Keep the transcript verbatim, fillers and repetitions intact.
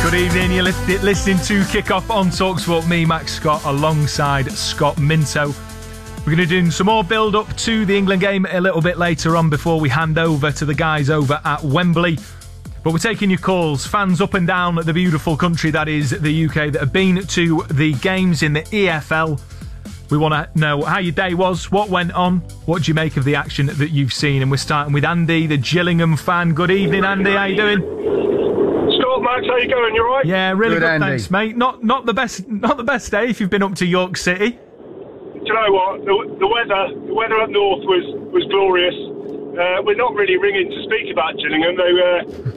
Good evening, you're listening to Kickoff on TalkSport. Me, Max Scott, alongside Scott Minto. We're going to do some more build-up to the England game a little bit later on before we hand over to the guys over at Wembley. But we're taking your calls. Fans up and down the beautiful country that is the U K that have been to the games in the E F L. We want to know how your day was, what went on, what do you make of the action that you've seen. And we're starting with Andy, the Gillingham fan. Good evening, Andy. How you doing? Scott, Max, how you going? You all right? Yeah, really good, good thanks, mate. Not not the best not the best day if you've been up to York City. Do you know what? The, the weather the weather up north was, was glorious. Uh, we're not really ringing to speak about Gillingham, though. Uh,